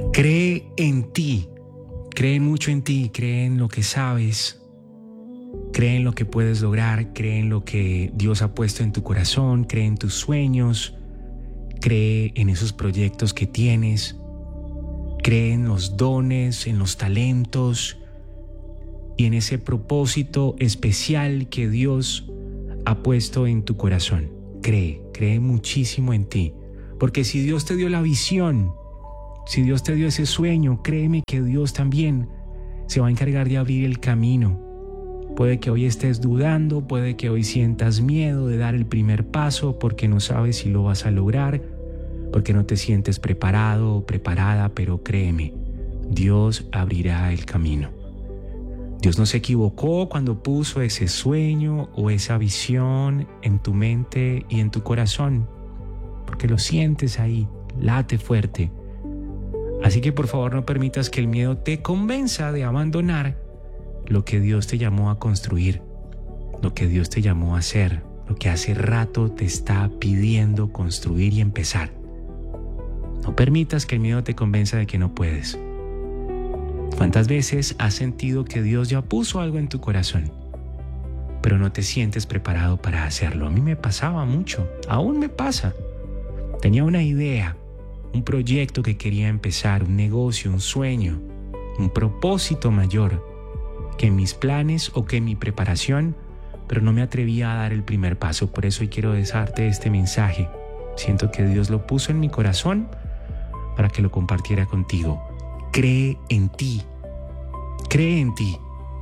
Cree en ti, cree mucho en ti, cree en lo que sabes, cree en lo que puedes lograr, cree en lo que Dios ha puesto en tu corazón, cree en tus sueños, cree en esos proyectos que tienes, cree en los dones, en los talentos y en ese propósito especial que Dios ha puesto en tu corazón. Cree muchísimo en ti, porque si Dios te dio la visión, si Dios te dio ese sueño, créeme que Dios también se va a encargar de abrir el camino. Puede que hoy estés dudando, puede que hoy sientas miedo de dar el primer paso porque no sabes si lo vas a lograr, porque no te sientes preparado o preparada, pero créeme, Dios abrirá el camino. Dios no se equivocó cuando puso ese sueño o esa visión en tu mente y en tu corazón, porque lo sientes ahí, late fuerte. Así que por favor no permitas que el miedo te convenza de abandonar lo que Dios te llamó a construir, lo que Dios te llamó a hacer, lo que hace rato te está pidiendo construir y empezar. No permitas que el miedo te convenza de que no puedes. ¿Cuántas veces has sentido que Dios ya puso algo en tu corazón, pero no te sientes preparado para hacerlo? A mí me pasaba mucho, aún me pasa. Tenía una idea, un proyecto que quería empezar, un negocio, un sueño, un propósito mayor que mis planes o que mi preparación, pero no me atrevía a dar el primer paso. Por eso hoy quiero dejarte este mensaje. Siento que Dios lo puso en mi corazón para que lo compartiera contigo. Cree en ti. Cree en ti.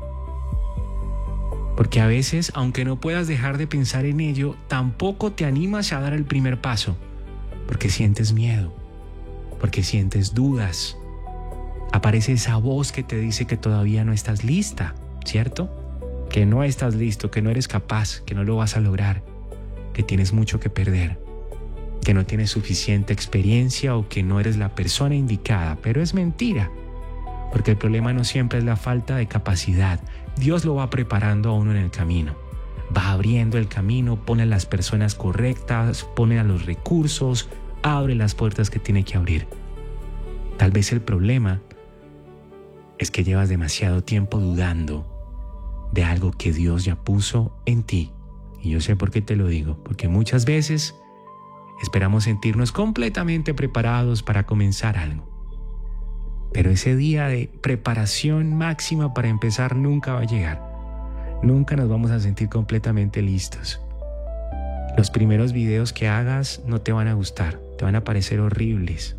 Porque a veces, aunque no puedas dejar de pensar en ello, tampoco te animas a dar el primer paso, porque sientes miedo, porque sientes dudas. Aparece esa voz que te dice que todavía no estás lista, ¿cierto? Que no estás listo, que no eres capaz, que no lo vas a lograr, que tienes mucho que perder, que no tienes suficiente experiencia o que no eres la persona indicada. Pero es mentira, porque el problema no siempre es la falta de capacidad. Dios lo va preparando a uno en el camino. Va abriendo el camino, pone a las personas correctas, pone a los recursos, abre las puertas que tiene que abrir. Tal vez el problema es que llevas demasiado tiempo dudando de algo que Dios ya puso en ti. Y yo sé por qué te lo digo, porque muchas veces esperamos sentirnos completamente preparados para comenzar algo. Pero ese día de preparación máxima para empezar nunca va a llegar. Nunca nos vamos a sentir completamente listos. Los primeros videos que hagas no te van a gustar, te van a parecer horribles.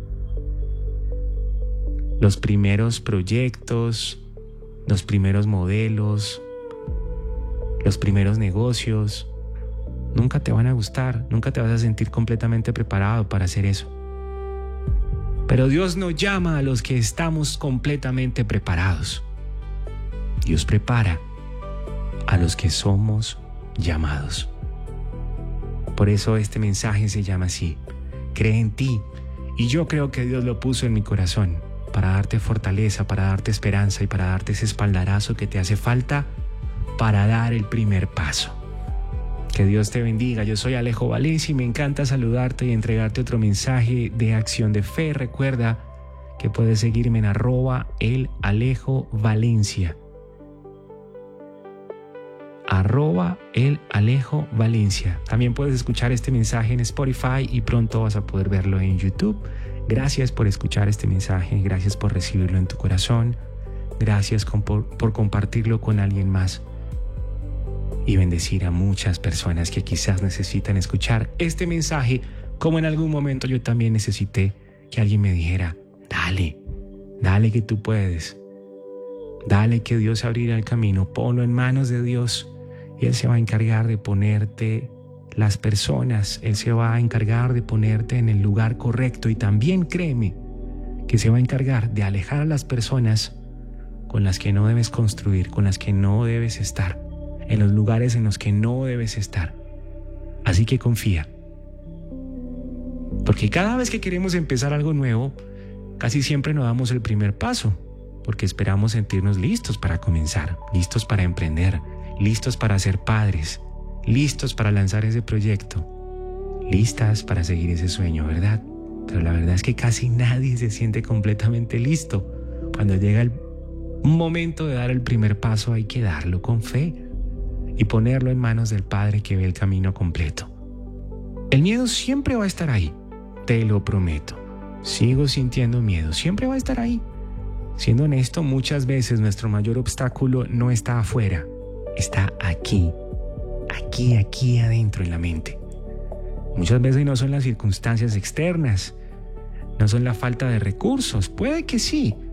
Los primeros proyectos, los primeros modelos, los primeros negocios, nunca te van a gustar, nunca te vas a sentir completamente preparado para hacer eso. Pero Dios nos llama a los que estamos completamente preparados. Dios prepara a los que somos llamados. Por eso este mensaje se llama así: cree en ti. Y yo creo que Dios lo puso en mi corazón para darte fortaleza, para darte esperanza y para darte ese espaldarazo que te hace falta para dar el primer paso. Que Dios te bendiga. Yo soy Alejo Valencia y me encanta saludarte y entregarte otro mensaje de acción de fe. Recuerda que puedes seguirme en @elalejovalencia. @elalejovalencia. También puedes escuchar este mensaje en Spotify y pronto vas a poder verlo en YouTube. Gracias por escuchar este mensaje, gracias por recibirlo en tu corazón, gracias por compartirlo con alguien más y bendecir a muchas personas que quizás necesitan escuchar este mensaje, como en algún momento yo también necesité que alguien me dijera: dale que tú puedes, dale que Dios abrirá el camino, ponlo en manos de Dios y Él se va a encargar de ponerte las personas, Él se va a encargar de ponerte en el lugar correcto. Y también créeme que se va a encargar de alejar a las personas con las que no debes construir, con las que no debes estar, en los lugares en los que no debes estar. Así que confía, porque cada vez que queremos empezar algo nuevo, casi siempre no damos el primer paso, porque esperamos sentirnos listos para comenzar, listos para emprender, listos para ser padres, listos para lanzar ese proyecto, listas para seguir ese sueño, ¿verdad? Pero la verdad es que casi nadie se siente completamente listo. Cuando llega el momento de dar el primer paso, hay que darlo con fe y ponerlo en manos del Padre que ve el camino completo. El miedo siempre va a estar ahí, te lo prometo. Sigo sintiendo miedo, siempre va a estar ahí. Siendo honesto, muchas veces nuestro mayor obstáculo no está afuera, está aquí adentro en la mente. Muchas veces no son las circunstancias externas, no son la falta de recursos, puede que sí,